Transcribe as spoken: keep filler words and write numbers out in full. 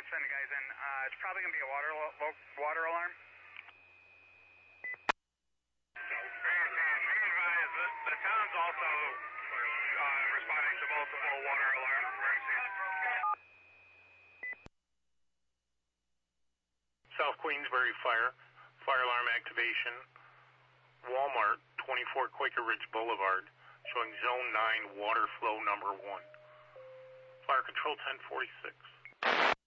sending guys in. Uh, it's probably going to be a water lo- lo- water alarm. Be advised, the, the town's also uh, responding to multiple water alarm emergencies. South Queensbury Fire, fire alarm activation. Walmart, twenty-four Quaker Ridge Boulevard, showing zone nine water flow number one. Fire control ten forty-six.